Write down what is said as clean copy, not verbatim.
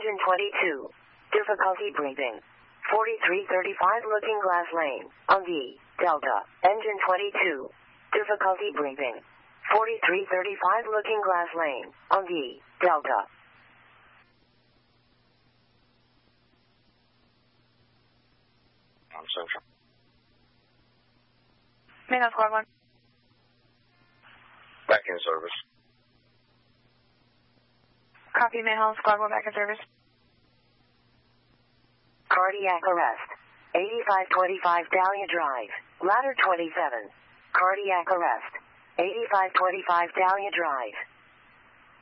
Engine 22. Difficulty breathing. 4335 Looking Glass Lane. On the Delta. Engine 22. Difficulty breathing. 4335 Looking Glass Lane. On the Delta. On Central. Main on Squad 1. Back in service. Copy, Mayhaul, Squad 1 back in service. Cardiac arrest. 8525 Dahlia Drive. Ladder 27. Cardiac arrest. 8525 Dahlia Drive.